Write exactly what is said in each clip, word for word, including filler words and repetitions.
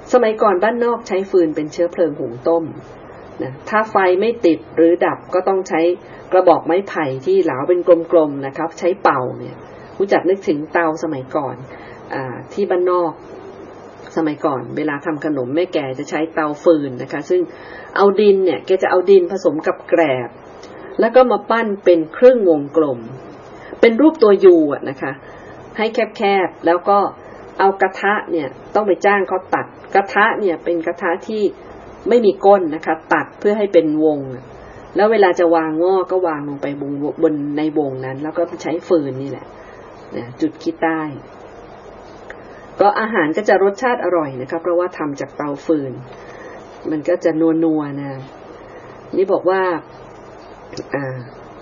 สมัยก่อนบ้านนอกใช้ฟืนเป็นเชื้อเพลิงหุงต้มนะถ้าไฟไม่ติดหรือดับก็ต้องใช้กระบอกไม้ไผ่ที่เหลาเป็นกลมๆนะครับใช้เป่าเนี่ยรู้จักนึกถึงเตาสมัยก่อนอ่าที่บ้านนอกสมัยก่อนเวลาทำขนมแม่แก่จะใช้เตาฟืนนะคะซึ่งเอาดินเนี่ยแกจะเอาดินผสมกับแกลบแล้วก็มาปั้นเป็นครึ่งวงกลมเป็นรูปตัวยูอ่ะนะคะให้แคบๆแล้วก็เอากระทะเนี่ยต้องไปจ้างเขาตัดกระทะเนี่ยเป็นกระทะที่ไม่มีก้นนะคะตัดเพื่อให้เป็นวงแล้วเวลาจะวางหม้อก็วางลงไปบนบนในวงนั้นแล้วก็ใช้ฟืนนี่แหละนะจุดขี้ใต้ก็อาหารก็จะรสชาติอร่อยนะคะเพราะว่าทำจากเตาฟืนมันก็จะนัวๆนะนี่บอกว่าอ่า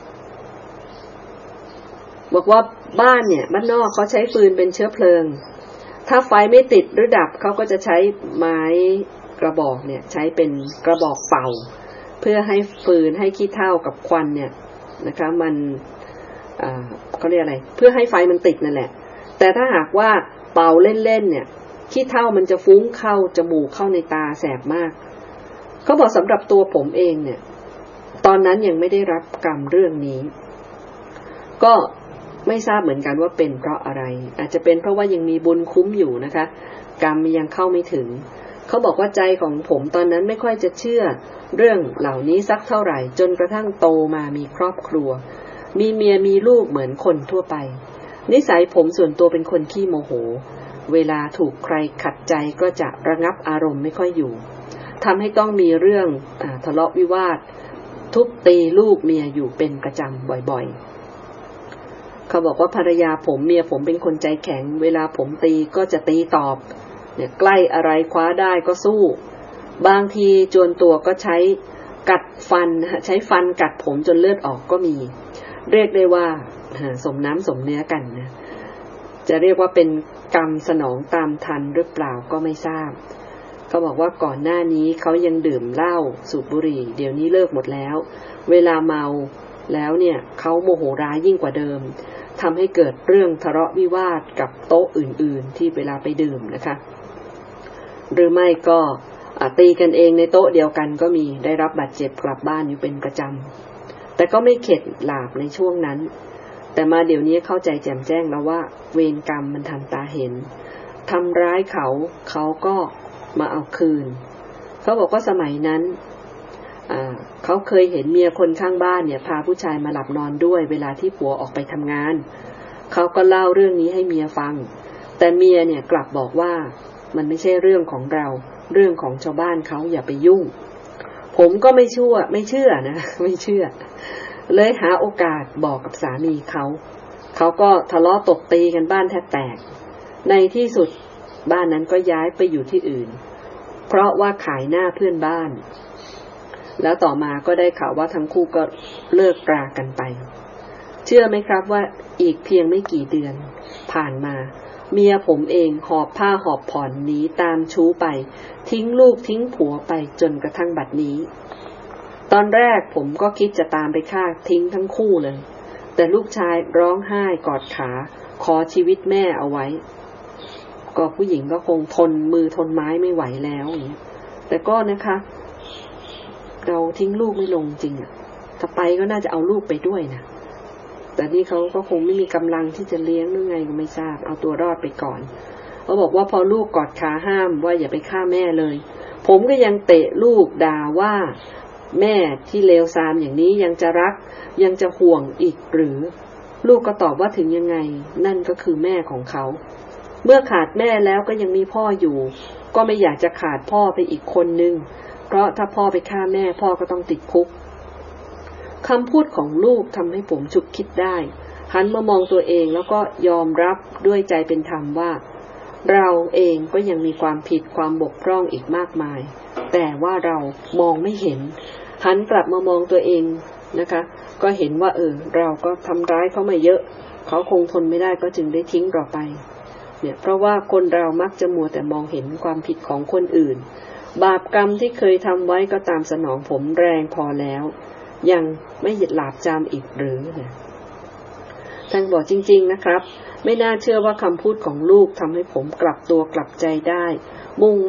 บอกว่าบ้านเนี่ยบ้านนอกเขาใช้ฟืนเป็นเชื้อเพลิงถ้าไฟไม่ติดหรือดับเขาก็จะใช้ไม้กระบอกเนี่ยใช้เป็นกระบอกเป่าเพื่อให้ฟืนให้ขี้เถ้ากับควันเนี่ยนะคะมันอ่าเขาเรียกอะไรเพื่อให้ไฟมันติดนั่นแหละแต่ถ้าหากว่าเป่าเล่นๆเนี่ยขี้เถ้ามันจะฟุ้งเข้าจมูกเข้าในตาแสบมากเขาบอกสำหรับตัวผมเองเนี่ยตอนนั้นยังไม่ได้รับกรรมเรื่องนี้ก็ไม่ทราบเหมือนกันว่าเป็นเพราะอะไรอาจจะเป็นเพราะว่ายังมีบุญคุ้มอยู่นะคะกรรมยังเข้าไม่ถึงเขาบอกว่าใจของผมตอนนั้นไม่ค่อยจะเชื่อเรื่องเหล่านี้สักเท่าไหร่จนกระทั่งโตมามีครอบครัวมีเมียมีลูกเหมือนคนทั่วไปนิสัยผมส่วนตัวเป็นคนขี้โมโหเวลาถูกใครขัดใจก็จะระงับอารมณ์ไม่ค่อยอยู่ทำให้ต้องมีเรื่องอ่าทะเลาะวิวาททุบตีลูกเมียอยู่เป็นประจำบ่อยๆเขาบอกว่าภรรยาผมเมียผมเป็นคนใจแข็งเวลาผมตีก็จะตีตอบเนี่ยใกล้อะไรคว้าได้ก็สู้บางทีจวนตัวก็ใช้กัดฟันใช้ฟันกัดผมจนเลือดออกก็มีเรียกได้ว่าสมน้ำสมเนื้อกันนะจะเรียกว่าเป็นกรรมสนองตามทันหรือเปล่าก็ไม่ทราบเขาบอกว่าก่อนหน้านี้เขายังดื่มเหล้าสูบบุหรี่เดี๋ยวนี้เลิกหมดแล้วเวลาเมาแล้วเนี่ยเขาโมโหร้ายยิ่งกว่าเดิมทำให้เกิดเรื่องทะเลาะวิวาทกับโต๊ะอื่นๆที่เวลาไปดื่มนะคะหรือไม่ก็ตีกันเองในโต๊ะเดียวกันก็มีได้รับบาดเจ็บกลับบ้านอยู่เป็นประจำแต่ก็ไม่เข็ดหลาบในช่วงนั้นแต่มาเดี๋ยวนี้เข้าใจแจ่มแจ้งแล้วว่าเวรกรรมมันทันตาเห็นทำร้ายเขาเขาก็มาเอาคืนเขาบอกว่าสมัยนั้นเขาเคยเห็นเมียคนข้างบ้านเนี่ยพาผู้ชายมาหลับนอนด้วยเวลาที่ผัวออกไปทำงานเขาก็เล่าเรื่องนี้ให้เมียฟังแต่เมียเนี่ยกลับบอกว่ามันไม่ใช่เรื่องของเราเรื่องของชาวบ้านเขาอย่าไปยุ่งผมก็ไม่ชั่วไม่เชื่อนะไม่เชื่อเลยหาโอกาสบอกกับสามีเขาเขาก็ทะเลาะตบตีกันบ้านแทบแตกในที่สุดบ้านนั้นก็ย้ายไปอยู่ที่อื่นเพราะว่าขายหน้าเพื่อนบ้านแล้วต่อมาก็ได้ข่าวว่าทั้งคู่ก็เลิกรากันไปเชื่อไหมครับว่าอีกเพียงไม่กี่เดือนผ่านมาเมียผมเองหอบผ้าหอบผ่อนหนีตามชู้ไปทิ้งลูกทิ้งผัวไปจนกระทั่งบัดนี้ตอนแรกผมก็คิดจะตามไปฆ่าทิ้งทั้งคู่เลยแต่ลูกชายร้องไห้กอดขาขอชีวิตแม่เอาไว้ก็ผู้หญิงก็คงทนมือทนไม้ไม่ไหวแล้วอย่างนี้แต่ก็นะคะเราทิ้งลูกไม่ลงจริงอ่ะถ้าไปก็น่าจะเอาลูกไปด้วยนะแต่นี่เขาก็คงไม่มีกำลังที่จะเลี้ยงหรือไงก็ไม่ทราบเอาตัวรอดไปก่อนเขาบอกว่าพอลูกกอดขาห้ามว่าอย่าไปฆ่าแม่เลยผมก็ยังเตะลูกด่าว่าแม่ที่เลวทรามอย่างนี้ยังจะรักยังจะห่วงอีกหรือลูกก็ตอบว่าถึงยังไงนั่นก็คือแม่ของเขาเมื่อขาดแม่แล้วก็ยังมีพ่ออยู่ก็ไม่อยากจะขาดพ่อไปอีกคนนึงเพราะถ้าพ่อไปฆ่าแม่พ่อก็ต้องติดคุกคำพูดของลูกทำให้ผมฉุกคิดได้หันมามองตัวเองแล้วก็ยอมรับด้วยใจเป็นธรรมว่าเราเองก็ยังมีความผิดความบกพร่องอีกมากมายแต่ว่าเรามองไม่เห็นหันกลับมามองตัวเองนะคะก็เห็นว่าเออเราก็ทำร้ายเขามาเยอะเขาคงทนไม่ได้ก็จึงได้ทิ้งเราไปเนี่ยเพราะว่าคนเรามักจะมัวแต่มองเห็นความผิดของคนอื่นบาปกรรมที่เคยทำไว้ก็ตามสนองผมแรงพอแล้วยังไม่หยุดหลาบจำอีกหรือเนี่ยท่านบอกจริงๆนะครับไม่น่าเชื่อว่าคำพูดของลูกทำให้ผมกลับตัวกลับใจได้มุ่ง